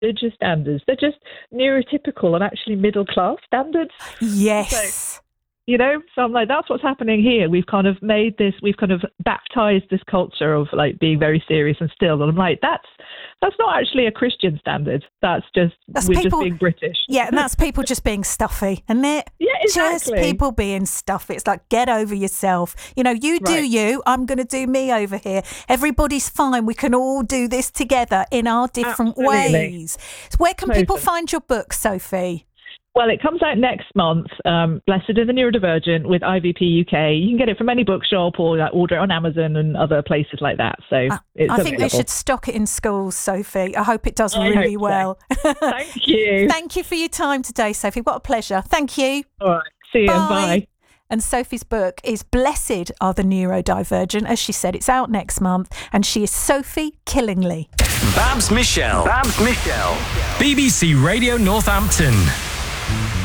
religious standards. They're just neurotypical and actually middle class standards. Yes. So, so I'm like, that's what's happening here. We've kind of we've kind of baptized this culture of like being very serious and still. And I'm like, that's not actually a Christian standard. We're just being British. Yeah, and that's people just being stuffy, isn't it? Yeah, exactly. Just people being stuffy. It's like, get over yourself. You do you, I'm going to do me over here. Everybody's fine. We can all do this together in our different ways. So where can people find your book, Sophie? Well, it comes out next month, Blessed are the Neurodivergent with IVP UK. You can get it from any bookshop or order it on Amazon and other places like that. So I think they should stock it in schools, Sophie. I hope it does really well. So. Thank you. Thank you for your time today, Sophie. What a pleasure. Thank you. All right. See you. Bye. And Sophie's book is Blessed Are the Neurodivergent. As she said, it's out next month. And she is Sophie Killingly. Babs Michelle. BBC Radio Northampton.